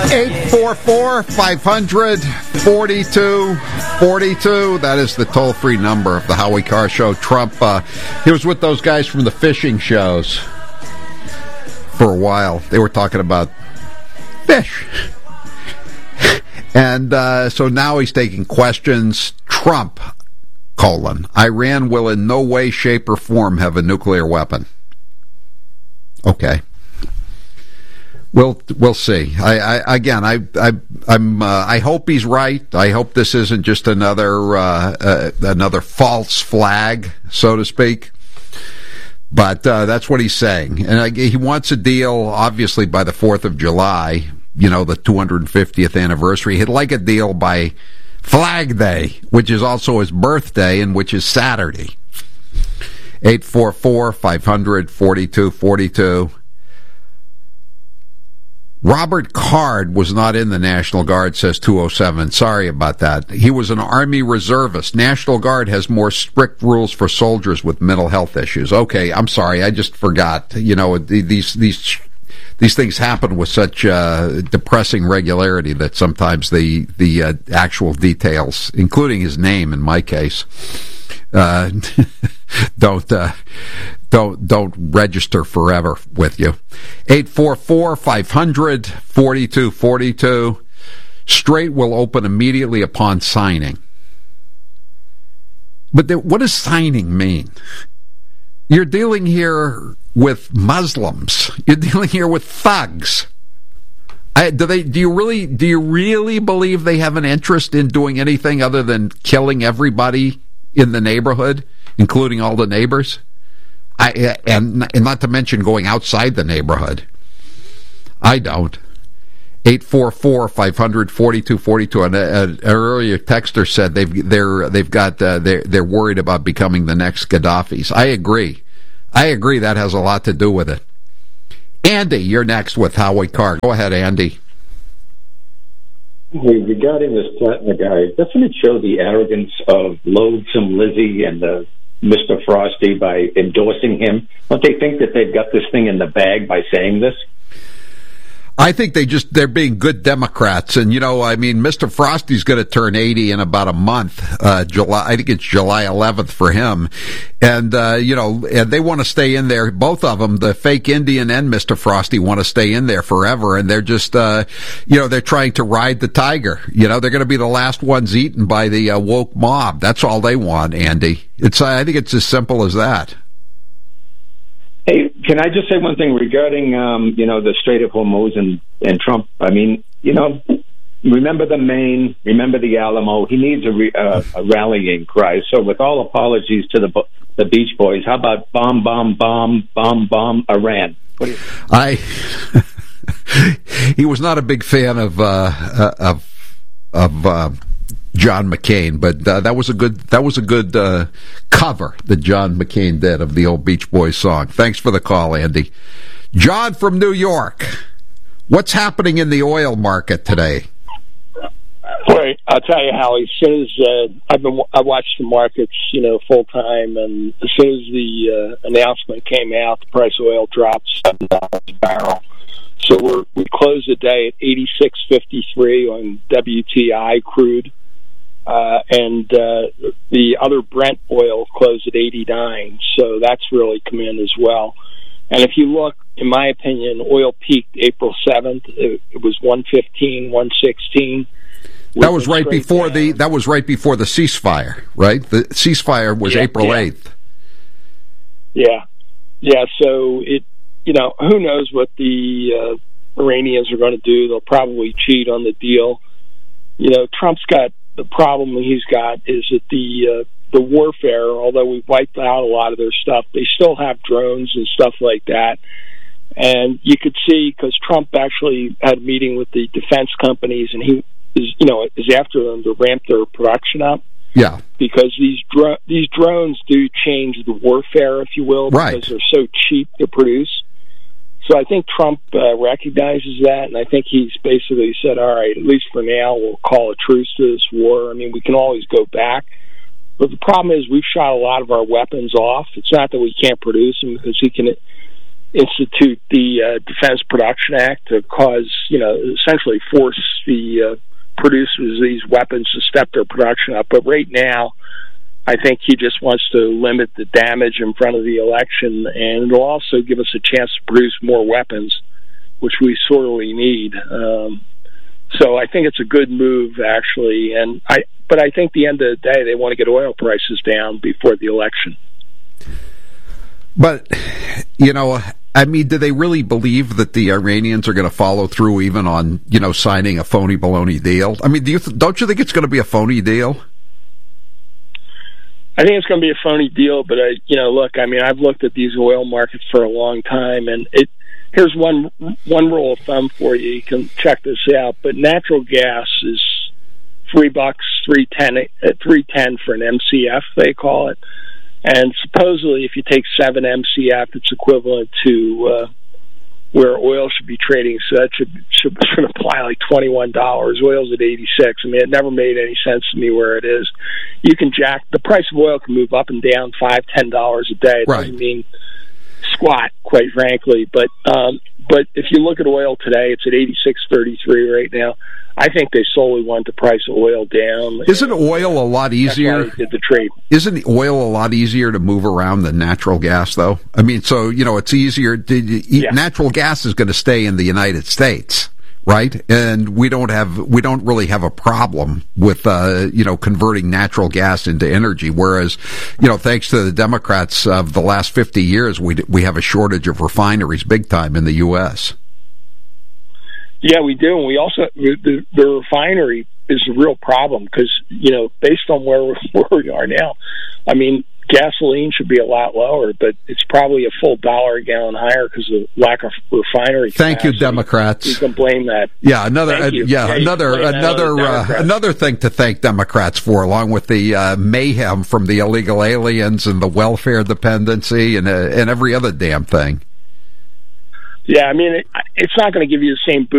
844-500-4242. That is the toll-free number of the Howie Carr Show. Trump, he was with those guys from the fishing shows for a while. They were talking about fish. And so now he's taking questions. Trump, Iran will in no way, shape, or form have a nuclear weapon. Okay. We'll see. I hope he's right. I hope this isn't just another false flag, so to speak. But that's what he's saying, and he wants a deal, obviously, by the 4th of July. The 250th anniversary. He'd like a deal by Flag Day, which is also his birthday, and which is Saturday. 844-500-4242. Robert Card was not in the National Guard, says 207. Sorry about that. He was an Army reservist. National Guard has more strict rules for soldiers with mental health issues. Okay, I'm sorry. I just forgot. These things happen with such depressing regularity that sometimes the actual details, including his name in my case, don't register forever with you. 844-500-4242. Strait will open immediately upon signing. But what does signing mean? You're dealing here with Muslims. You're dealing here with thugs. Do you really believe they have an interest in doing anything other than killing everybody in the neighborhood, including all the neighbors? And not to mention going outside the neighborhood. I don't. 844-500-4242. An earlier texter said they're worried about becoming the next Gaddafis. I agree that has a lot to do with it. Andy, you're next with Howie Carr. Go ahead, Andy. Regarding this Platinum guy, doesn't it show the arrogance of loathsome Lizzie and Mr. Frosty by endorsing him? Don't they think that they've got this thing in the bag by saying this? I think they're being good Democrats. And, Mr. Frosty's going to turn 80 in about a month. I think it's July 11th for him. And, and they want to stay in there. Both of them, the fake Indian and Mr. Frosty, want to stay in there forever. And they're just, they're trying to ride the tiger. They're going to be the last ones eaten by the woke mob. That's all they want, Andy. I think it's as simple as that. Hey, can I just say one thing regarding, the Strait of Hormuz and Trump? I mean, remember the Maine, remember the Alamo. He needs a rallying cry. So with all apologies to the Beach Boys, how about bomb, bomb, bomb, bomb, bomb, Iran? He was not a big fan of John McCain, but that was a good cover that John McCain did of the old Beach Boys song. Thanks for the call, Andy. John from New York, what's happening in the oil market today? Right, I'll tell you, Howie. As soon as I watched the markets, full time, and as soon as the announcement came out, the price of oil dropped $7 a barrel. So we closed the day at 86.53 on WTI crude. And the other Brent oil closed at 89, so that's really come in as well. And if you look, in my opinion, oil peaked April 7th. It was 115, 116. That was right before the ceasefire, right? The ceasefire was April 8th. Yeah. So who knows what the Iranians are going to do? They'll probably cheat on the deal. Trump's got. The problem he's got is that the warfare, although we've wiped out a lot of their stuff, they still have drones and stuff like that. And you could see, because Trump actually had a meeting with the defense companies, and he is after them to ramp their production up. Yeah. Because these drones do change the warfare, if you will, because they're so cheap to produce. So I think Trump recognizes that, and I think he's basically said, all right, at least for now, we'll call a truce to this war. I mean, we can always go back. But the problem is we've shot a lot of our weapons off. It's not that we can't produce them, because institute the Defense Production Act to cause, essentially force the producers of these weapons to step their production up. But right now, I think he just wants to limit the damage in front of the election, and it'll also give us a chance to produce more weapons, which we sorely need. So I think it's a good move, actually. But I think at the end of the day, they want to get oil prices down before the election. But, do they really believe that the Iranians are going to follow through even on, signing a phony baloney deal? I mean, don't you think it's going to be a phony deal? I think it's going to be a phony deal, but I've looked at these oil markets for a long time, and here's one rule of thumb for you. You can check this out, but natural gas is $3, $3.10 for an MCF, they call it. And supposedly, if you take 7 MCF, it's equivalent to where oil should be trading. So that should apply like $21. Oil's at 86. I mean, it never made any sense to me where it is. You can the price of oil can move up and down $5, $10 a day. It doesn't mean squat, quite frankly. But if you look at oil today, it's at 86.33 right now. I think they solely want the price of oil down. Isn't oil a lot easier? That's why they did the trade. Isn't oil a lot easier to move around than natural gas, though? I mean, so, it's easier. Natural gas is going to stay in the United States, right? And we don't really have a problem with, converting natural gas into energy. Whereas, thanks to the Democrats of the last 50 years, we have a shortage of refineries big time in the U.S. Yeah, we do. And we also, the refinery is a real problem because, based on where we are now, I mean, gasoline should be a lot lower, but it's probably a full $1 a gallon higher because of lack of refinery capacity. Thank you, Democrats. You can blame that. Yeah, another thing to thank Democrats for, along with the mayhem from the illegal aliens and the welfare dependency and every other damn thing. Yeah, I mean, it's not going to give you the same boost